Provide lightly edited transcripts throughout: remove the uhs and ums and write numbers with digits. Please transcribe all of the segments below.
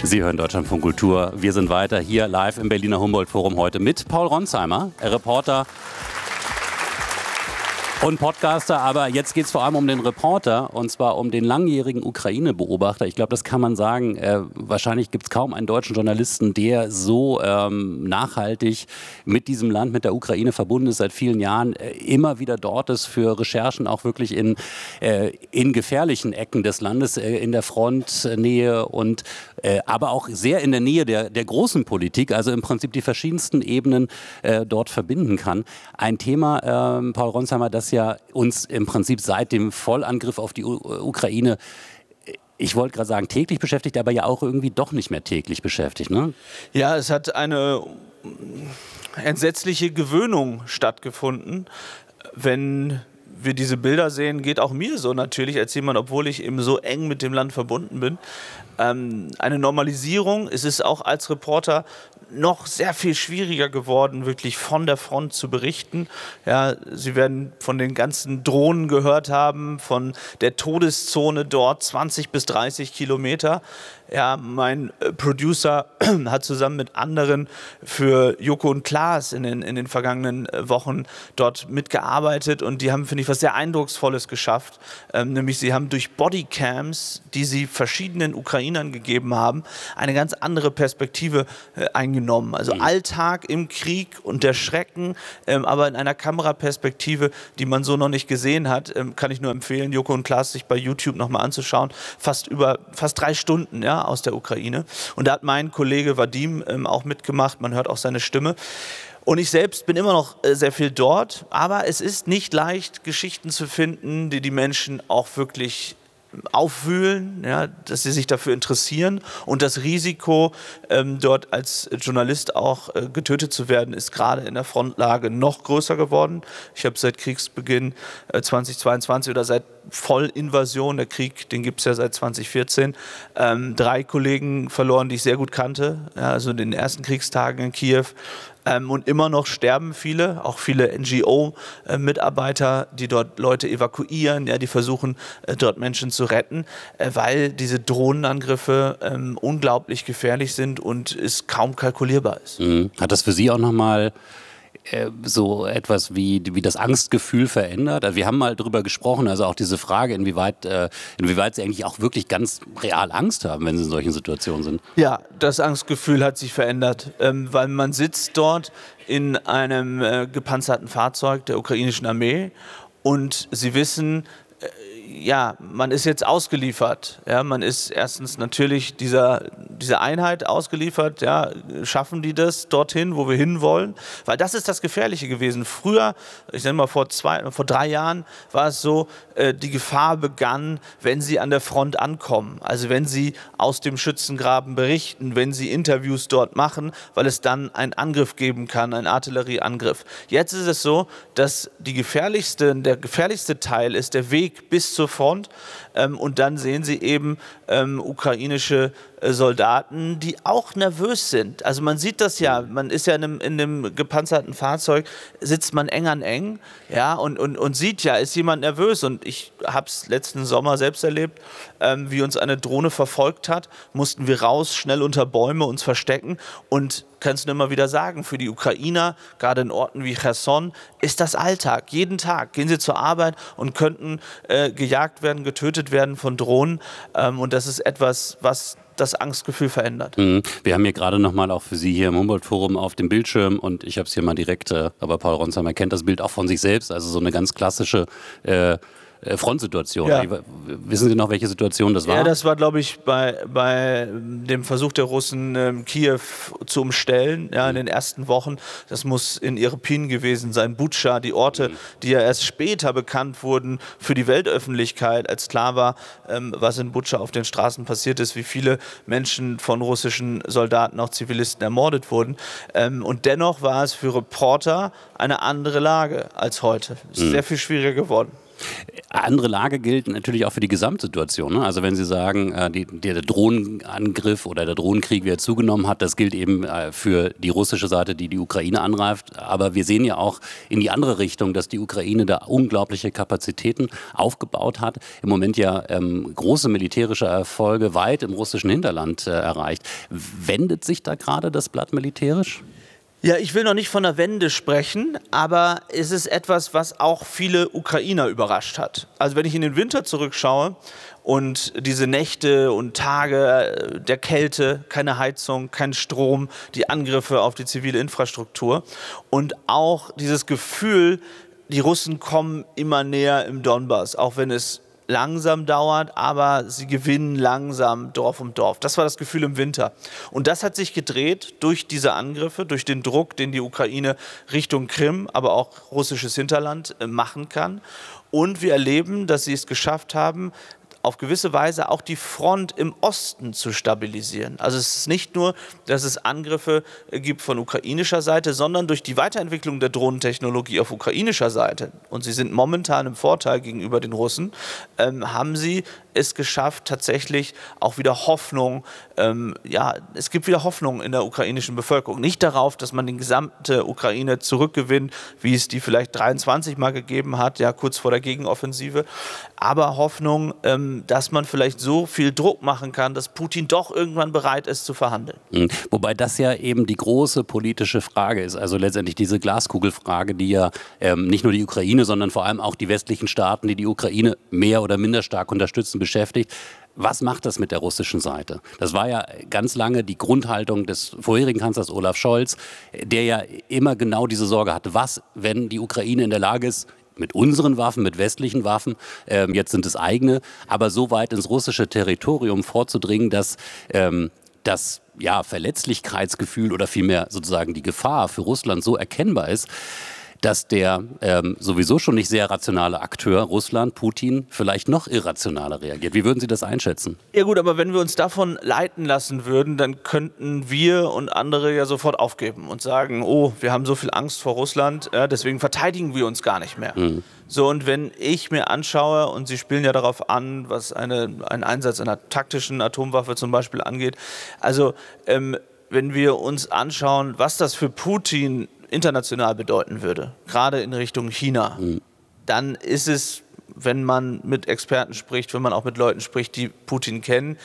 Sie hören Deutschlandfunk Kultur. Wir sind weiter hier live im Berliner Humboldt-Forum heute mit Paul Ronsheimer, Reporter und Podcaster, aber jetzt geht es vor allem um den Reporter, und zwar um den langjährigen Ukraine-Beobachter. Ich glaube, das kann man sagen. Wahrscheinlich gibt es kaum einen deutschen Journalisten, der so nachhaltig mit diesem Land, mit der Ukraine verbunden ist, seit vielen Jahren, immer wieder dort ist für Recherchen, auch wirklich in gefährlichen Ecken des Landes, in der Frontnähe und aber auch sehr in der Nähe der großen Politik, also im Prinzip die verschiedensten Ebenen dort verbinden kann. Ein Thema, Paul Ronsheimer, das ja uns im Prinzip seit dem Vollangriff auf die Ukraine, ich wollte gerade sagen täglich beschäftigt, aber ja auch irgendwie doch nicht mehr täglich beschäftigt, ne? Ja, es hat eine entsetzliche Gewöhnung stattgefunden. Wenn wir diese Bilder sehen, geht auch mir so natürlich als jemand, obwohl ich eben so eng mit dem Land verbunden bin. Eine Normalisierung. Es ist auch als Reporter noch sehr viel schwieriger geworden, wirklich von der Front zu berichten. Ja, Sie werden von den ganzen Drohnen gehört haben, von der Todeszone dort, 20 bis 30 Kilometer. Ja, mein Producer hat zusammen mit anderen für Joko und Klaas in den vergangenen Wochen dort mitgearbeitet und die haben, finde ich, was sehr Eindrucksvolles geschafft. Nämlich sie haben durch Bodycams, die sie verschiedenen Ukrainern gegeben haben, eine ganz andere Perspektive eingenommen. Also Alltag im Krieg und der Schrecken, aber in einer Kameraperspektive, die man so noch nicht gesehen hat, kann ich nur empfehlen, Joko und Klaas sich bei YouTube nochmal anzuschauen. Fast 3 Stunden, ja, aus der Ukraine. Und da hat mein Kollege Vadim auch mitgemacht, man hört auch seine Stimme. Und ich selbst bin immer noch sehr viel dort, aber es ist nicht leicht, Geschichten zu finden, die die Menschen auch wirklich aufwühlen, ja, dass sie sich dafür interessieren. Und das Risiko, dort als Journalist auch getötet zu werden, ist gerade in der Frontlage noch größer geworden. Ich habe seit Kriegsbeginn 2022 oder seit Vollinvasion, der Krieg, den gibt es ja seit 2014, 3 Kollegen verloren, die ich sehr gut kannte, ja, also in den ersten Kriegstagen in Kiew. Und immer noch sterben viele, auch viele NGO-Mitarbeiter, die dort Leute evakuieren, ja, die versuchen, dort Menschen zu retten, weil diese Drohnenangriffe unglaublich gefährlich sind und es kaum kalkulierbar ist. Hat das für Sie auch nochmal so etwas wie das Angstgefühl verändert? Also wir haben mal drüber gesprochen, also auch diese Frage, inwieweit Sie eigentlich auch wirklich ganz real Angst haben, wenn Sie in solchen Situationen sind. Ja, das Angstgefühl hat sich verändert, weil man sitzt dort in einem gepanzerten Fahrzeug der ukrainischen Armee und Sie wissen, ja, man ist jetzt ausgeliefert. Ja, man ist erstens natürlich dieser Einheit ausgeliefert. Ja, schaffen die das dorthin, wo wir hinwollen? Weil das ist das Gefährliche gewesen. Früher, ich nenne mal vor 3 Jahren, war es so, die Gefahr begann, wenn sie an der Front ankommen. Also wenn sie aus dem Schützengraben berichten, wenn sie Interviews dort machen, weil es dann einen Angriff geben kann, einen Artillerieangriff. Jetzt ist es so, dass der gefährlichste Teil ist der Weg bis zur Front und dann sehen Sie eben ukrainische Soldaten, die auch nervös sind. Also man sieht das ja, man ist ja in einem gepanzerten Fahrzeug, sitzt man eng an eng, ja, und sieht ja, ist jemand nervös. Und ich habe es letzten Sommer selbst erlebt, wie uns eine Drohne verfolgt hat, mussten wir raus, schnell unter Bäume uns verstecken und kannst du immer wieder sagen, für die Ukrainer, gerade in Orten wie Cherson, ist das Alltag. Jeden Tag gehen sie zur Arbeit und könnten gejagt werden, getötet werden von Drohnen. Und das ist etwas, was das Angstgefühl verändert. Wir haben hier gerade nochmal auch für Sie hier im Humboldt-Forum auf dem Bildschirm und ich habe es hier mal direkt, aber Paul Ronsheimer kennt das Bild auch von sich selbst, also so eine ganz klassische Frontsituation. Ja. Wissen Sie noch, welche Situation das war? Ja, das war, glaube ich, bei dem Versuch der Russen, Kiew zu umstellen, ja, in den ersten Wochen. Das muss in Irpin gewesen sein, Butscha, die Orte, die ja erst später bekannt wurden für die Weltöffentlichkeit, als klar war, was in Butscha auf den Straßen passiert ist, wie viele Menschen von russischen Soldaten, auch Zivilisten, ermordet wurden. Und dennoch war es für Reporter eine andere Lage als heute. Es ist sehr viel schwieriger geworden. Andere Lage gilt natürlich auch für die Gesamtsituation. Ne? Also wenn Sie sagen, der Drohnenangriff oder der Drohnenkrieg, wie er zugenommen hat, das gilt eben für die russische Seite, die Ukraine angreift. Aber wir sehen ja auch in die andere Richtung, dass die Ukraine da unglaubliche Kapazitäten aufgebaut hat. Im Moment ja große militärische Erfolge weit im russischen Hinterland erreicht. Wendet sich da gerade das Blatt militärisch? Ja, ich will noch nicht von der Wende sprechen, aber es ist etwas, was auch viele Ukrainer überrascht hat. Also wenn ich in den Winter zurückschaue und diese Nächte und Tage der Kälte, keine Heizung, kein Strom, die Angriffe auf die zivile Infrastruktur und auch dieses Gefühl, die Russen kommen immer näher im Donbass, auch wenn es langsam dauert, aber sie gewinnen langsam Dorf um Dorf. Das war das Gefühl im Winter. Und das hat sich gedreht durch diese Angriffe, durch den Druck, den die Ukraine Richtung Krim, aber auch russisches Hinterland machen kann. Und wir erleben, dass sie es geschafft haben, auf gewisse Weise auch die Front im Osten zu stabilisieren. Also es ist nicht nur, dass es Angriffe gibt von ukrainischer Seite, sondern durch die Weiterentwicklung der Drohnentechnologie auf ukrainischer Seite, und sie sind momentan im Vorteil gegenüber den Russen, haben sie es geschafft, tatsächlich auch wieder Hoffnung, es gibt wieder Hoffnung in der ukrainischen Bevölkerung. Nicht darauf, dass man die gesamte Ukraine zurückgewinnt, wie es die vielleicht 23 Mal gegeben hat, ja, kurz vor der Gegenoffensive, aber Hoffnung, dass man vielleicht so viel Druck machen kann, dass Putin doch irgendwann bereit ist zu verhandeln. Wobei das ja eben die große politische Frage ist, also letztendlich diese Glaskugelfrage, die ja nicht nur die Ukraine, sondern vor allem auch die westlichen Staaten, die die Ukraine mehr oder minder stark unterstützen, beschäftigt. Was macht das mit der russischen Seite? Das war ja ganz lange die Grundhaltung des vorherigen Kanzlers Olaf Scholz, der ja immer genau diese Sorge hatte. Was, wenn die Ukraine in der Lage ist, mit unseren Waffen, mit westlichen Waffen, jetzt sind es eigene, aber so weit ins russische Territorium vorzudringen, dass das Verletzlichkeitsgefühl oder vielmehr sozusagen die Gefahr für Russland so erkennbar ist, dass der sowieso schon nicht sehr rationale Akteur Russland, Putin, vielleicht noch irrationaler reagiert. Wie würden Sie das einschätzen? Ja gut, aber wenn wir uns davon leiten lassen würden, dann könnten wir und andere ja sofort aufgeben und sagen, oh, wir haben so viel Angst vor Russland, deswegen verteidigen wir uns gar nicht mehr. So, und wenn ich mir anschaue, und Sie spielen ja darauf an, was einen Einsatz einer taktischen Atomwaffe zum Beispiel angeht, also wenn wir uns anschauen, was das für Putin international bedeuten würde, gerade in Richtung China, dann ist es, wenn man mit Experten spricht, wenn man auch mit Leuten spricht, die Putin kennen,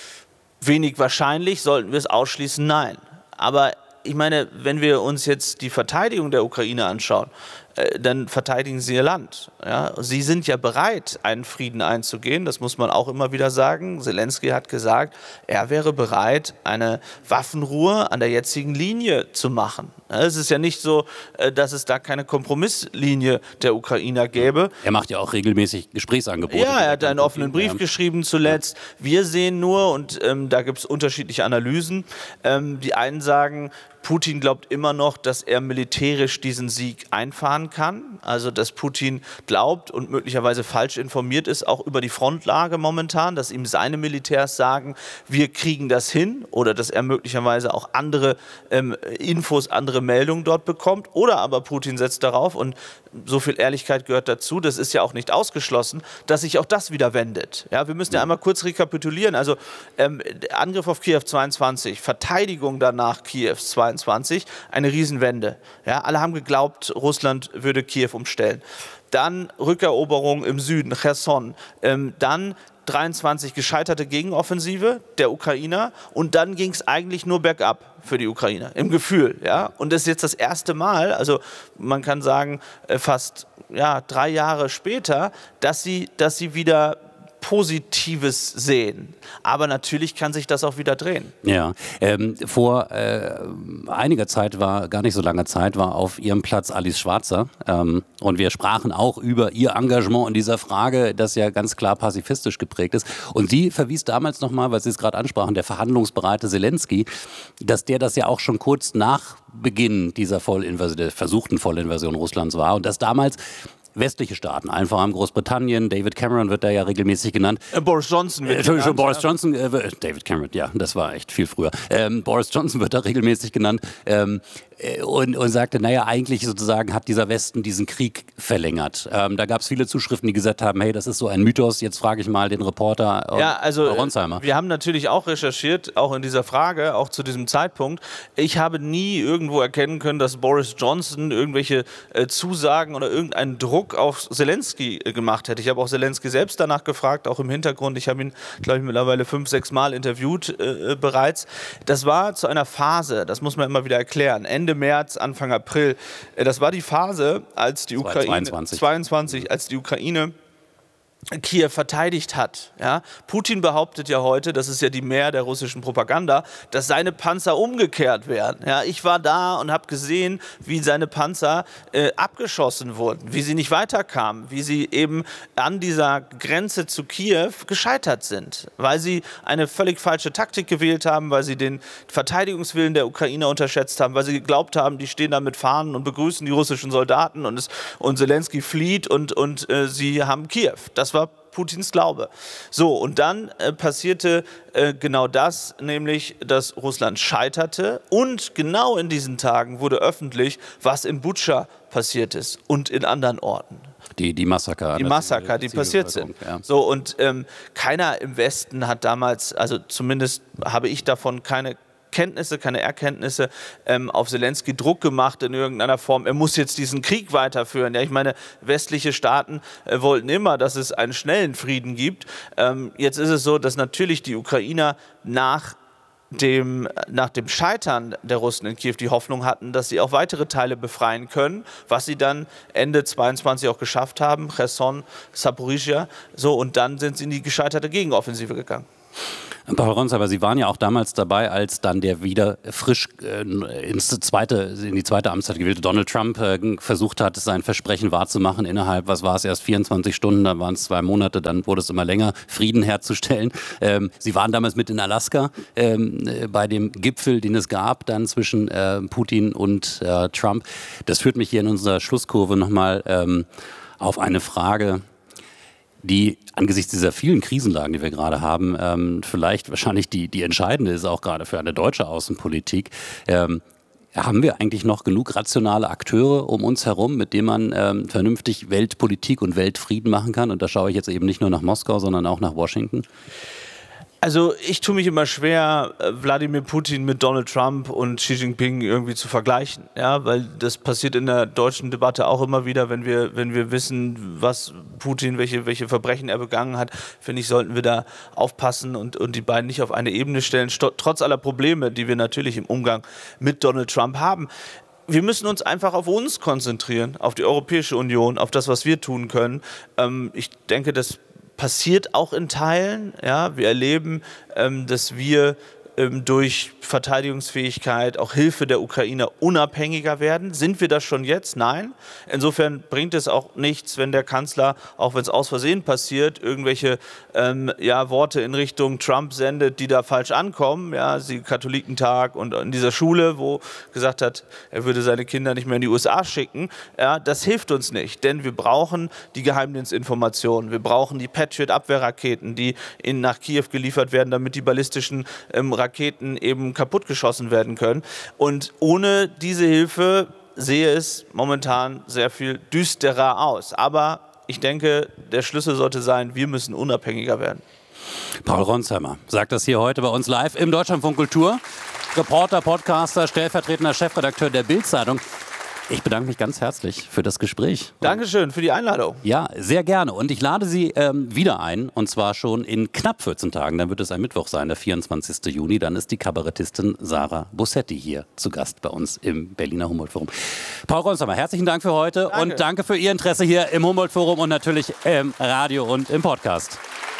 wenig wahrscheinlich. Sollten wir es ausschließen? Nein. Aber ich meine, wenn wir uns jetzt die Verteidigung der Ukraine anschauen, dann verteidigen sie ihr Land. Ja? Sie sind ja bereit, einen Frieden einzugehen, das muss man auch immer wieder sagen. Zelensky hat gesagt, er wäre bereit, eine Waffenruhe an der jetzigen Linie zu machen. Es ist ja nicht so, dass es da keine Kompromisslinie der Ukrainer gäbe. Er macht ja auch regelmäßig Gesprächsangebote. Ja, er hat einen offenen Brief geschrieben zuletzt. Wir sehen nur, und da gibt es unterschiedliche Analysen, die einen sagen, Putin glaubt immer noch, dass er militärisch diesen Sieg einfahren kann. Also dass Putin glaubt und möglicherweise falsch informiert ist, auch über die Frontlage momentan, dass ihm seine Militärs sagen, wir kriegen das hin, oder dass er möglicherweise auch andere Infos, andere Meldungen dort bekommt. Oder aber Putin setzt darauf, und so viel Ehrlichkeit gehört dazu, das ist ja auch nicht ausgeschlossen, dass sich auch das wieder wendet. Ja, wir müssen ja einmal kurz rekapitulieren. Also Angriff auf Kiew 22, Verteidigung danach Kiews 22, eine Riesenwende. Ja, alle haben geglaubt, Russland würde Kiew umstellen. Dann Rückeroberung im Süden, Cherson. Dann 23 gescheiterte Gegenoffensive der Ukrainer, und dann ging es eigentlich nur bergab für die Ukrainer, im Gefühl. Ja? Und das ist jetzt das erste Mal, also man kann sagen fast 3 Jahre später, dass sie wieder Positives sehen. Aber natürlich kann sich das auch wieder drehen. Ja, vor einiger Zeit gar nicht so langer Zeit, war auf Ihrem Platz Alice Schwarzer. Und wir sprachen auch über Ihr Engagement in dieser Frage, das ja ganz klar pazifistisch geprägt ist. Und sie verwies damals nochmal, weil Sie es gerade ansprachen, der verhandlungsbereite Zelensky, dass der das ja auch schon kurz nach Beginn dieser der versuchten Vollinvasion Russlands war. Und dass damals westliche Staaten, allen voran Großbritannien, David Cameron wird da ja regelmäßig genannt. Boris Johnson wird Entschuldigung, Boris Johnson, David Cameron, ja, das war echt viel früher. Boris Johnson wird da regelmäßig genannt und sagte, naja, eigentlich sozusagen hat dieser Westen diesen Krieg verlängert. Da gab es viele Zuschriften, die gesagt haben, hey, das ist so ein Mythos, jetzt frage ich mal den Reporter Ronsheimer. Wir haben natürlich auch recherchiert, auch in dieser Frage, auch zu diesem Zeitpunkt. Ich habe nie irgendwo erkennen können, dass Boris Johnson irgendwelche Zusagen oder irgendeinen Druck auf Zelensky gemacht hätte. Ich habe auch Zelensky selbst danach gefragt, auch im Hintergrund. Ich habe ihn, glaube ich, mittlerweile 5-6 Mal interviewt bereits. Das war zu einer Phase, das muss man immer wieder erklären, Ende März, Anfang April. Das war die Phase, als die Ukraine 22, als die Ukraine Kiew verteidigt hat. Ja? Putin behauptet ja heute, das ist ja die Mehr der russischen Propaganda, dass seine Panzer umgekehrt werden. Ja? Ich war da und habe gesehen, wie seine Panzer abgeschossen wurden, wie sie nicht weiterkamen, wie sie eben an dieser Grenze zu Kiew gescheitert sind, weil sie eine völlig falsche Taktik gewählt haben, weil sie den Verteidigungswillen der Ukrainer unterschätzt haben, weil sie geglaubt haben, die stehen da mit Fahnen und begrüßen die russischen Soldaten und Zelensky flieht und sie haben Kiew. Das war Putins Glaube. So, und dann passierte genau das, nämlich, dass Russland scheiterte und genau in diesen Tagen wurde öffentlich, was in Butscha passiert ist und in anderen Orten. Die Massaker. Die passiert sind. Ja. So, und keiner im Westen hat damals, also zumindest habe ich davon keine Erkenntnisse auf Zelensky Druck gemacht in irgendeiner Form. Er muss jetzt diesen Krieg weiterführen. Ja, ich meine, westliche Staaten wollten immer, dass es einen schnellen Frieden gibt. Jetzt ist es so, dass natürlich die Ukrainer nach dem Scheitern der Russen in Kiew die Hoffnung hatten, dass sie auch weitere Teile befreien können, was sie dann Ende 22 auch geschafft haben, Cherson, Saporischschja. So, und dann sind sie in die gescheiterte Gegenoffensive gegangen. Paul Ronsheimer, Sie waren ja auch damals dabei, als dann der wieder frisch in die zweite Amtszeit gewählte Donald Trump versucht hat, sein Versprechen wahrzumachen innerhalb, was war es, erst 24 Stunden, dann waren es 2 Monate, dann wurde es immer länger, Frieden herzustellen. Sie waren damals mit in Alaska bei dem Gipfel, den es gab, dann zwischen Putin und Trump. Das führt mich hier in unserer Schlusskurve nochmal auf eine Frage, die angesichts dieser vielen Krisenlagen, die wir gerade haben, vielleicht wahrscheinlich die entscheidende ist, auch gerade für eine deutsche Außenpolitik. Haben wir eigentlich noch genug rationale Akteure um uns herum, mit denen man vernünftig Weltpolitik und Weltfrieden machen kann? Und da schaue ich jetzt eben nicht nur nach Moskau, sondern auch nach Washington. Also ich tue mich immer schwer, Wladimir Putin mit Donald Trump und Xi Jinping irgendwie zu vergleichen, ja, weil das passiert in der deutschen Debatte auch immer wieder, wenn wir wissen, was Putin, welche Verbrechen er begangen hat, finde ich, sollten wir da aufpassen und die beiden nicht auf eine Ebene stellen, trotz aller Probleme, die wir natürlich im Umgang mit Donald Trump haben. Wir müssen uns einfach auf uns konzentrieren, auf die Europäische Union, auf das, was wir tun können. Ich denke, das passiert auch in Teilen. Ja? Wir erleben, dass wir durch Verteidigungsfähigkeit, auch Hilfe der Ukrainer unabhängiger werden. Sind wir das schon jetzt? Nein. Insofern bringt es auch nichts, wenn der Kanzler, auch wenn es aus Versehen passiert, irgendwelche Worte in Richtung Trump sendet, die da falsch ankommen. Ja, sie Katholikentag und in dieser Schule, wo gesagt hat, er würde seine Kinder nicht mehr in die USA schicken. Ja, das hilft uns nicht, denn wir brauchen die Geheimdienstinformationen. Wir brauchen die Patriot-Abwehrraketen, die nach Kiew geliefert werden, damit die ballistischen Raketen eben kaputtgeschossen werden können. Und ohne diese Hilfe sehe es momentan sehr viel düsterer aus. Aber ich denke, der Schlüssel sollte sein, wir müssen unabhängiger werden. Paul Ronsheimer sagt das hier heute bei uns live im Deutschlandfunk Kultur. Reporter, Podcaster, stellvertretender Chefredakteur der Bild-Zeitung. Ich bedanke mich ganz herzlich für das Gespräch. Dankeschön für die Einladung. Ja, sehr gerne. Und ich lade Sie wieder ein, und zwar schon in knapp 14 Tagen. Dann wird es ein Mittwoch sein, der 24. Juni. Dann ist die Kabarettistin Sarah Bussetti hier zu Gast bei uns im Berliner Humboldt-Forum. Paul Ronsheimer, herzlichen Dank für heute. Danke. Und danke für Ihr Interesse hier im Humboldt-Forum und natürlich im Radio und im Podcast.